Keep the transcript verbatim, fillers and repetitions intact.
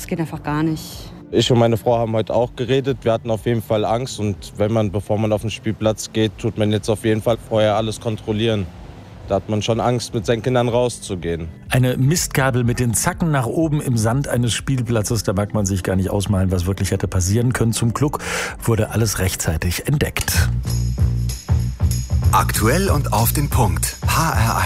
Das geht einfach gar nicht. Ich und meine Frau haben heute auch geredet. Wir hatten auf jeden Fall Angst. Und wenn man, bevor man auf den Spielplatz geht, tut man jetzt auf jeden Fall vorher alles kontrollieren. Da hat man schon Angst, mit seinen Kindern rauszugehen. Eine Mistgabel mit den Zacken nach oben im Sand eines Spielplatzes, da mag man sich gar nicht ausmalen, was wirklich hätte passieren können. Zum Glück wurde alles rechtzeitig entdeckt. Aktuell und auf den Punkt. H R eins.